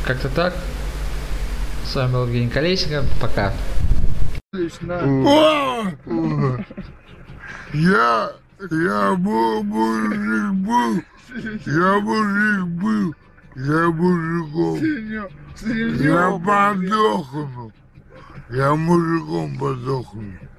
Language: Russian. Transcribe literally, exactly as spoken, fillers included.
Как-то так. С вами был Евгений Колесников. Пока. Я, я был, мужик был, я мужик был, я мужиком, я подохну, я мужиком подохну.